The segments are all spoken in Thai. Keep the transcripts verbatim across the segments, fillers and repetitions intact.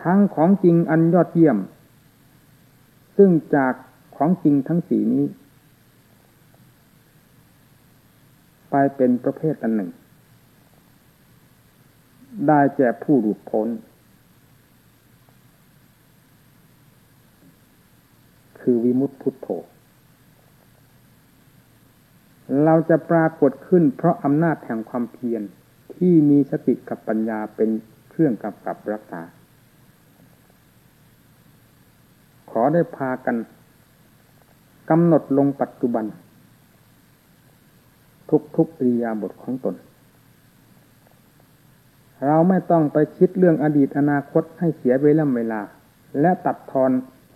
ทั้งของจริงอันยอดเยี่ยมซึ่งจากของจริงทั้งสี่นี้ไปเป็นประเภทอันหนึ่งได้แก่ผู้หลุดพ้นคือวิมุตติพุทโธเราจะปรากฏขึ้นเพราะอำนาจแห่งความเพียรที่มีสติกับปัญญาเป็นเครื่องกำกับรักษาขอได้พากันกำหนดลงปัจจุบันทุกๆอิริยาบถของตนเราไม่ต้องไปคิดเรื่องอดีตอนาคตให้เสียเวลาเวลาและตัดทอน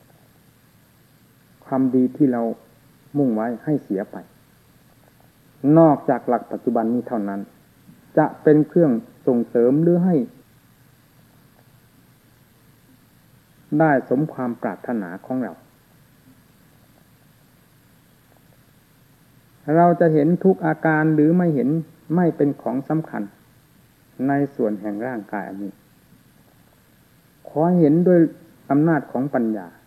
ความดีที่เรามุ่งไว้ให้เสียไปนอกจากหลักปัจจุบันนี้เท่านั้นจะเป็นเครื่องส่งเสริมหรือให้ได้สมความปรารถนาของเราเราจะเห็นทุกอาการหรือไม่เห็นไม่เป็นของสำคัญในส่วนแห่งร่างกายอันนี้ขอเห็นด้วยอำนาจของปัญญา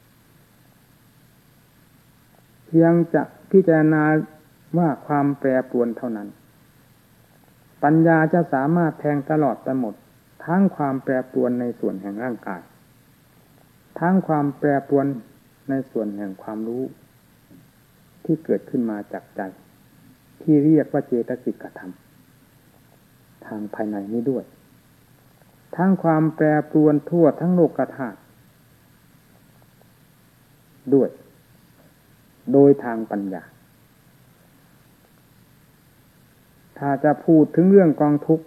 เพียงจะพิจารณาว่าความแปรปรวนเท่านั้นปัญญาจะสามารถแทงตลอดไปหมดทั้งความแปรปรวนในส่วนแห่งร่างกายทั้งความแปรปรวนในส่วนแห่งความรู้ที่เกิดขึ้นมาจากใจที่เรียกว่าเจตสิกธรรมทางภายในนี้ด้วยทั้งความแปรปรวนทั่วทั้งโลกธาตุด้วยโดยทางปัญญาถ้าจะพูดถึงเรื่องกองทุกข์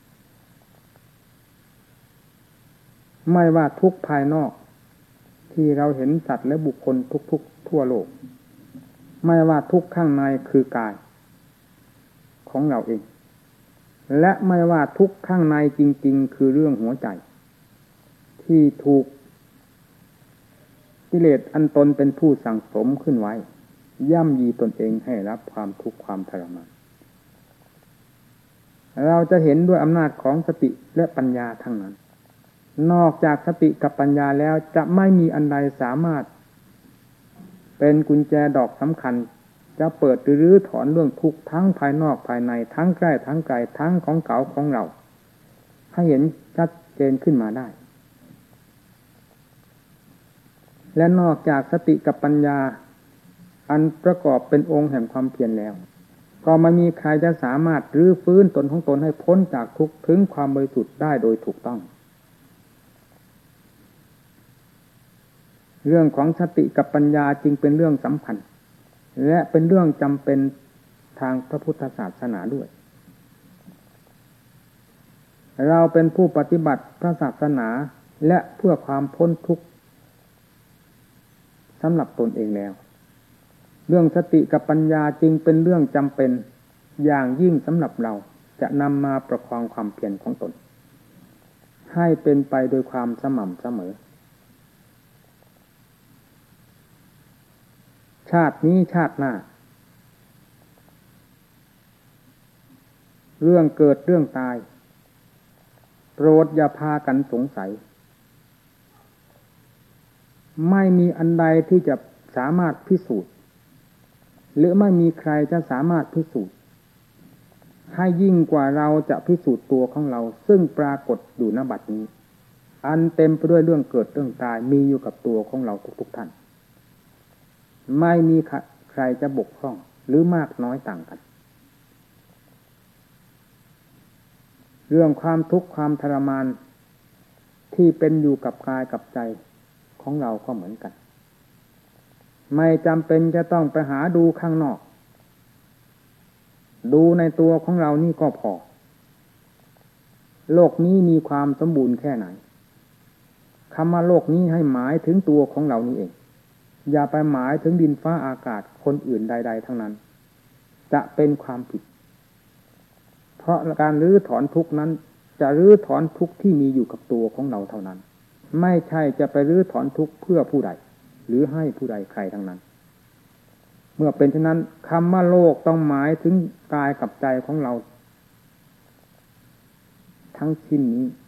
ไม่ว่าทุกข์ภายนอกที่เราเห็นสัตว์และบุคคลทุกๆทั่วโลกไม่ว่าทุกข์ข้างในคือกายของเราเองและไม่ว่าทุกข์ข้างในจริงๆคือเรื่องหัวใจที่ถูกกิเลสอันตนเป็นผู้สั่งสมขึ้นไว้ย่ำยีตนเองให้รับความทุกข์ความทรมานเราจะเห็นด้วยอำนาจของสติและปัญญาทั้งนั้นนอกจากสติกับปัญญาแล้วจะไม่มีอันใดสามารถเป็นกุญแจดอกสำคัญจะเปิดหรือถอนเรื่องทุกข์ทั้งภายนอกภายในทั้งใกล้ทั้งไกลทั้งของเก่าของเราให้เห็นชัดเจนขึ้นมาได้และนอกจากสติกับปัญญาอันประกอบเป็นองค์แห่งความเพียรแล้วก็ไม่มีใครจะสามารถรื้อฟื้นตนของตนให้พ้นจากทุกข์ถึงความบริสุทธิ์ได้โดยถูกต้องเรื่องของสติกับปัญญาจึงเป็นเรื่องสำคัญและเป็นเรื่องจำเป็นทางพระพุทธศาสนาด้วยเราเป็นผู้ปฏิบัติพระศาสนาและเพื่อความพ้นทุกข์สำหรับตนเองแล้วเรื่องสติกับปัญญาจึงเป็นเรื่องจำเป็นอย่างยิ่งสำหรับเราจะนำมาประคองความเพียรของตนให้เป็นไปโดยความสม่ำเสมอชาตินี้ชาติหน้าเรื่องเกิดเรื่องตายโปรดอย่าพากันสงสัยไม่มีอันใดที่จะสามารถพิสูจน์หรือไม่มีใครจะสามารถพิสูจน์ให้ยิ่งกว่าเราจะพิสูจน์ตัวของเราซึ่งปรากฏอยู่ณบัดนี้อันเต็มไปด้วยเรื่องเกิดเรื่องตายมีอยู่กับตัวของเราทุกๆท่านไม่มีใครจะบกพร่องหรือมากน้อยต่างกันเรื่องความทุกข์ความทรมานที่เป็นอยู่กับกายกับใจของเราก็เหมือนกันไม่จำเป็นจะต้องไปหาดูข้างนอกดูในตัวของเรานี่ก็พอโลกนี้มีความสมบูรณ์แค่ไหนคำว่าโลกนี้ให้หมายถึงตัวของเรานี่เองอย่าไปหมายถึงดินฟ้าอากาศคนอื่นใดๆทั้งนั้นจะเป็นความผิดเพราะการรื้อถอนทุกข์นั้นจะรื้อถอนทุกข์ที่มีอยู่กับตัวของเราเท่านั้นไม่ใช่จะไปรื้อถอนทุกข์เพื่อผู้ใดหรือให้ผู้ใดใครทั้งนั้นเมื่อเป็นเช่นนั้นคำว่าโลกต้องหมายถึงกายกับใจของเราทั้งชิ้นนี้